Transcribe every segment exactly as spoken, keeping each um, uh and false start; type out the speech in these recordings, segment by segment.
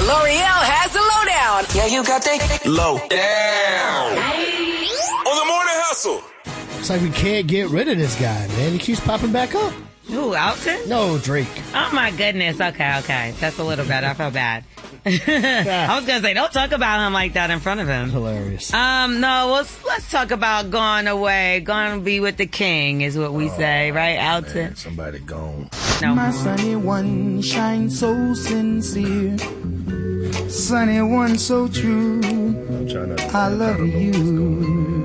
L'Oreal has the lowdown. Yeah, you got that low down. On the Morning Hustle. It's like we can't get rid of this guy, man. He keeps popping back up. Who, Alton? No, Drake. Oh, my goodness. Okay, okay. That's a little better. I feel bad. I was going to say, don't talk about him like that in front of him. Hilarious. Um, no, let's, let's talk about going away. Going to be with the king is what we oh, say, right, Alton? Man, somebody gone. No. My sunny one shines so sincere. Sunny one so true. I love you.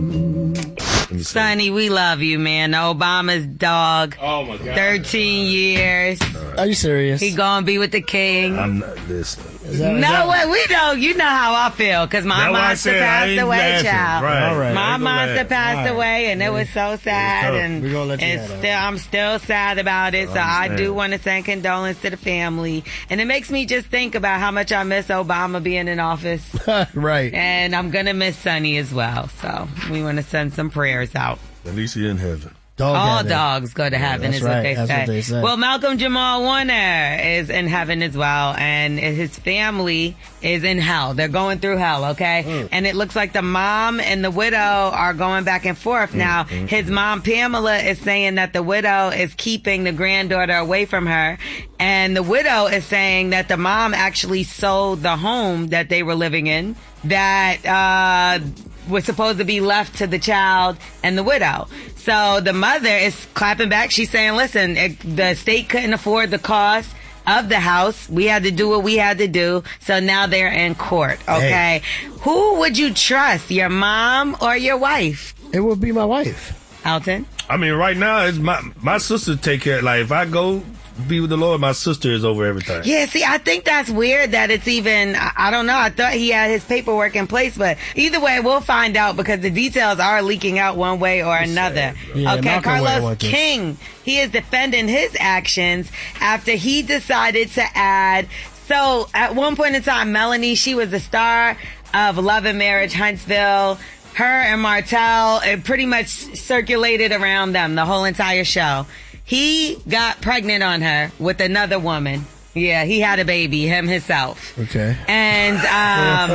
Sonny, we love you, man. Obama's dog. Oh, my God. thirteen years. Are you serious? He gonna be with the king. I'm not listening. That, no, that, we know. You know how I feel, because my monster passed away, laughing. child. Right. All right. My monster passed right. away, and it was so sad. Was and We're gonna let you it's have still, that. I'm still sad about it. So I do want to send condolence to the family. And it makes me just think about how much I miss Obama being in office. Right. And I'm going to miss Sonny as well. So we want to send some prayers out. At least he's in heaven. Dog All heaven. dogs go to heaven, that's is right. what they, that's say. what they say. Well, Malcolm Jamal Warner is in heaven as well, and his family is in hell. They're going through hell, okay? Mm. And it looks like the mom and the widow are going back and forth. Mm, now, mm, his mom, Pamela, is saying that the widow is keeping the granddaughter away from her, and the widow is saying that the mom actually sold the home that they were living in, that uh was supposed to be left to the child and the widow. So the mother is clapping back. She's saying, listen, it, the state couldn't afford the cost of the house. We had to do what we had to do. So now they're in court. Okay. Hey. Who would you trust, your mom or your wife? It would be my wife. Alton? I mean, right now, it's my, my sister take care. Like, if I go be with the Lord, my sister is over everything. Yeah, see, I think that's weird that it's even, I, I don't know, I thought he had his paperwork in place, but either way, we'll find out because the details are leaking out one way or another. Yeah, okay, Carlos King, he is defending his actions after he decided to add, so at one point in time, Melanie, she was the star of Love and Marriage Huntsville. Her and Martell, it pretty much circulated around them the whole entire show. He got pregnant on her with another woman. Yeah, he had a baby, him himself. Okay. And, um...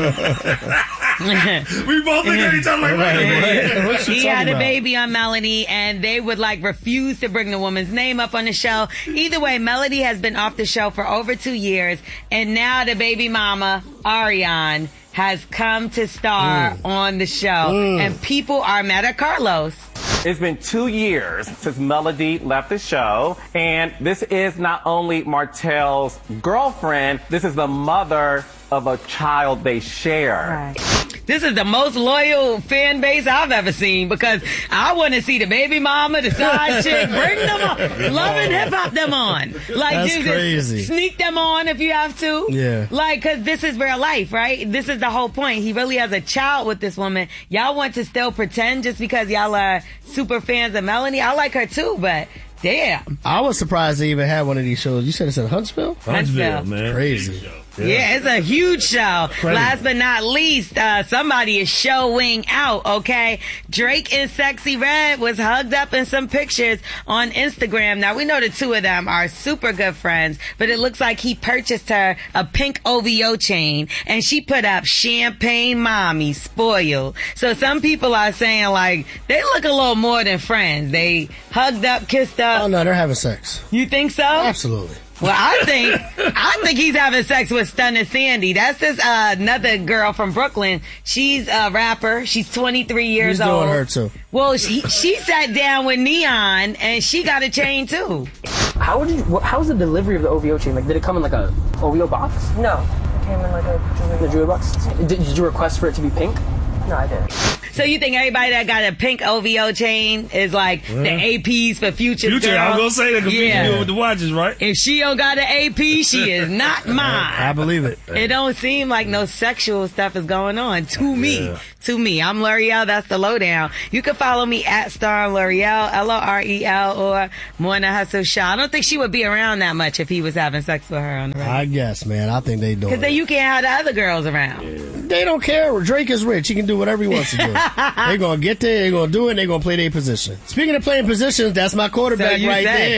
we both look at each other like, wait, wait. He had a baby on Melanie, and they would, like, refuse to bring the woman's name up on the show. Either way, Melody has been off the show for over two years, and now the baby mama, Ariane, has come to star mm. on the show. Mm. And people are mad at Carlos. It's been two years since Melody left the show, and this is not only Martell's girlfriend, this is the mother of a child they share. Right. This is the most loyal fan base I've ever seen because I want to see the baby mama, the side chick, bring them on. Love and Hip Hop them on. Like, that's dude, crazy. Sneak them on if you have to. Yeah. Like, because this is real life, right? This is the whole point. He really has a child with this woman. Y'all want to still pretend just because y'all are super fans of Melanie? I like her too, but... damn. I was surprised they even had one of these shows. You said it's in Huntsville? Huntsville, Huntsville. man. Crazy. Yeah. yeah, it's a huge show. Crazy. Last but not least, uh, somebody is showing out, okay? Drake and Sexy Red was hugged up in some pictures on Instagram. Now, we know the two of them are super good friends, but it looks like he purchased her a pink O V O chain, and she put up Champagne Mommy, spoiled. So some people are saying, like, they look a little more than friends. They hugged up, kissed up. Oh, no, they're having sex. You think so? Absolutely. Well, I think I think he's having sex with Stunning Sandy. That's this uh, another girl from Brooklyn. She's a rapper. She's twenty-three years He's old. doing her too. Well, she she sat down with Neon and she got a chain too. How would you? How was the delivery of the O V O chain? Like, did it come in like a O V O box? No, it came in like a jewelry. The jewelry box. Did, did you request for it to be pink? No, I didn't. So you think everybody that got a pink O V O chain is like yeah. the A Ps for Future? Future, girl? I was gonna say they can yeah. you with the watches, right? If she don't got an A P, she is not mine. I believe it. It don't seem like no sexual stuff is going on to me. Yeah. To me, I'm L'Oreal. That's the lowdown. You can follow me at Star L'Oreal, L O R E L, or Morning Hustle Show. I don't think she would be around that much if he was having sex with her on the radio. I guess, man. I think they do. Because then you can't have the other girls around. Yeah. They don't care. Drake is rich. He can do whatever he wants to do. They're going to get there. They're going to do it. And they're going to play their position. Speaking of playing positions, that's my quarterback So right said. there.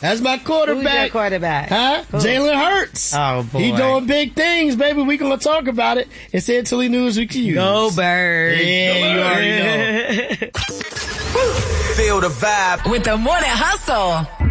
That's my quarterback. Who's your quarterback? Huh? Who? Jalen Hurts. Oh, boy. He doing big things, baby. We gonna talk about it. It's the Tilly News we can use. Go Birds. Yeah, you already know. Feel the vibe with the Morning Hustle.